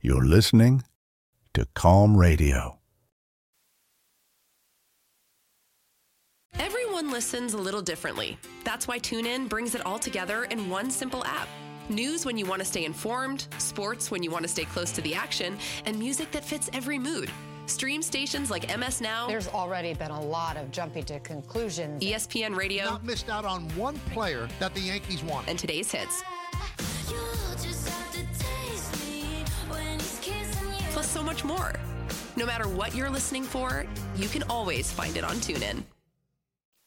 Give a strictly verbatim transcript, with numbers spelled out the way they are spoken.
You're listening to Calm Radio. Everyone listens a little differently. That's why TuneIn brings it all together in one simple app. News when you want to stay informed, sports when you want to stay close to the action, and music that fits every mood. Stream stations like M S Now. There's already been a lot of jumping to conclusions. E S P N Radio. Not missed out on one player that the Yankees want. And today's hits. Plus so much more. No matter what you're listening for, you can always find it on TuneIn.